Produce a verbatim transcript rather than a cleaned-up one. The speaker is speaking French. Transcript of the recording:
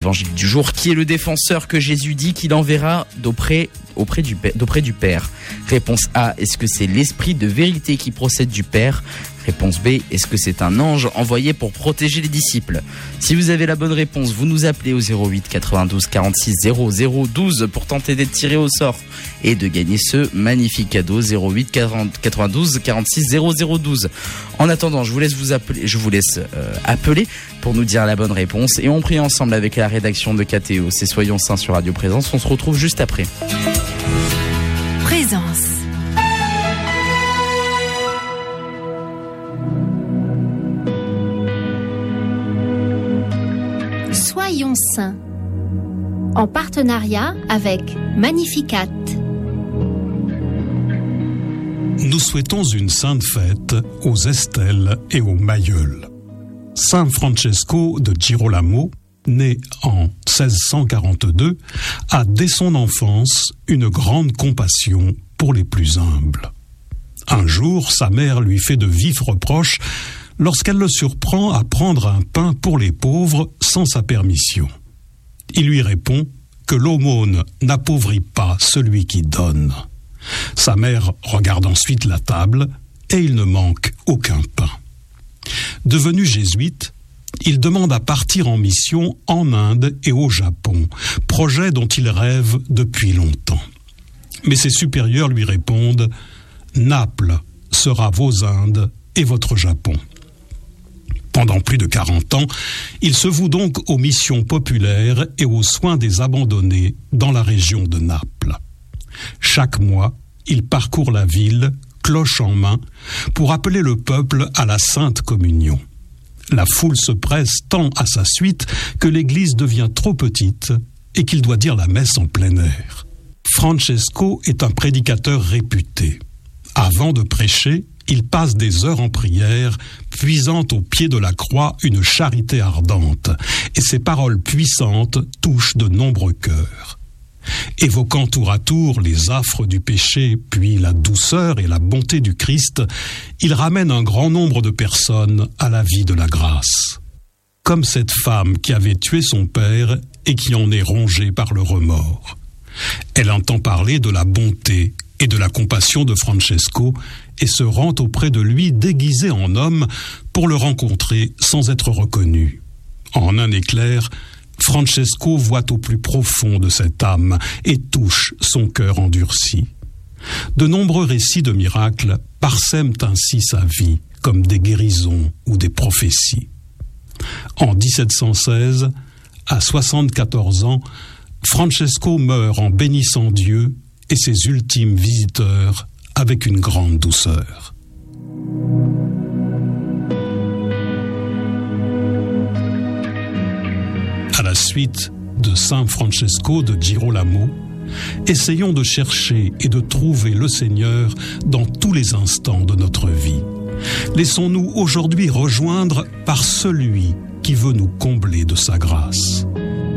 l'évangile du jour. Qui est le défenseur que Jésus dit qu'il enverra d'auprès, auprès du, d'auprès du Père? Réponse A, est-ce que c'est l'esprit de vérité qui procède du Père? Réponse B, est-ce que c'est un ange envoyé pour protéger les disciples? Si vous avez la bonne réponse, vous nous appelez au zéro huit quatre-vingt-douze quarante-six zéro zéro douze pour tenter d'être tiré au sort et de gagner ce magnifique cadeau zéro huit quatre-vingt-douze quarante-six zéro zéro douze. En attendant, je vous laisse vous appeler, je vous laisse euh, appeler pour nous dire la bonne réponse et on prie ensemble avec la rédaction de K T O. C'est Soyons Saints sur Radio Présence. On se retrouve juste après. Présence. Soyons Saints, en partenariat avec Magnificat. Nous souhaitons une sainte fête aux Estelle et aux Mailleuls. Saint Francesco de Girolamo, né en seize cent quarante-deux, a dès son enfance une grande compassion pour les plus humbles. Un jour, sa mère lui fait de vifs reproches lorsqu'elle le surprend à prendre un pain pour les pauvres sans sa permission. Il lui répond que l'aumône n'appauvrit pas celui qui donne. Sa mère regarde ensuite la table et il ne manque aucun pain. Devenu jésuite, il demande à partir en mission en Inde et au Japon, projet dont il rêve depuis longtemps. Mais ses supérieurs lui répondent « Naples sera vos Indes et votre Japon ». Pendant plus de quarante ans, il se voue donc aux missions populaires et aux soins des abandonnés dans la région de Naples. Chaque mois, il parcourt la ville, cloche en main, pour appeler le peuple à la Sainte Communion. La foule se presse tant à sa suite que l'église devient trop petite et qu'il doit dire la messe en plein air. Francesco est un prédicateur réputé. Avant de prêcher, il passe des heures en prière, puisant au pied de la croix une charité ardente, et ses paroles puissantes touchent de nombreux cœurs. Évoquant tour à tour les affres du péché, puis la douceur et la bonté du Christ, il ramène un grand nombre de personnes à la vie de la grâce. Comme cette femme qui avait tué son père et qui en est rongée par le remords. Elle entend parler de la bonté et de la compassion de Francesco et se rend auprès de lui déguisé en homme pour le rencontrer sans être reconnu. En un éclair, Francesco voit au plus profond de cette âme et touche son cœur endurci. De nombreux récits de miracles parsèment ainsi sa vie, comme des guérisons ou des prophéties. En dix-sept cent seize, à soixante-quatorze ans, Francesco meurt en bénissant Dieu et ses ultimes visiteurs avec une grande douceur. À la suite de Saint Francesco de Girolamo, essayons de chercher et de trouver le Seigneur dans tous les instants de notre vie. Laissons-nous aujourd'hui rejoindre par celui qui veut nous combler de sa grâce.